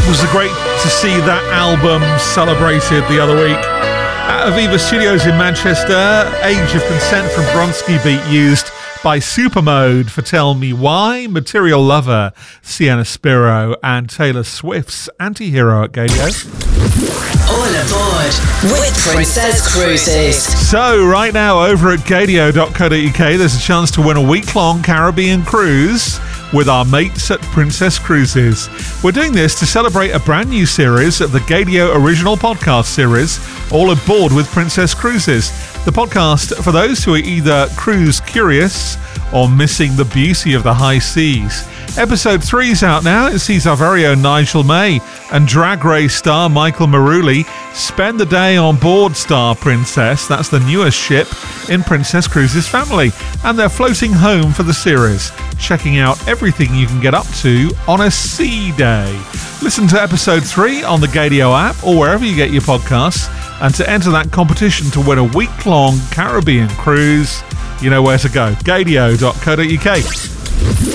was great to see that album celebrated the other week at Aviva Studios in Manchester. Age of Consent from Bronski beat used by Supermode for Tell Me Why, Material Lover, Sienna Spiro, and Taylor Swift's Antihero at Gadio. All aboard with Princess Cruises. So right now over at gadio.co.uk there's a chance to win a week-long Caribbean cruise with our mates at Princess Cruises. We're doing this to celebrate a brand new series of the Gadio original podcast series, All Aboard with Princess Cruises. The podcast for those who are either cruise curious or missing the beauty of the high seas. Episode 3 is out now. It sees our very own Nigel May and Drag Race star Michael Maruli spend the day on board Star Princess. That's the newest ship in Princess Cruises family. And they're floating home for the series, checking out everything you can get up to on a sea day. Listen to episode 3 on the Gadio app or wherever you get your podcasts. And to enter that competition to win a week-long Caribbean cruise, you know where to go. Gadio.co.uk.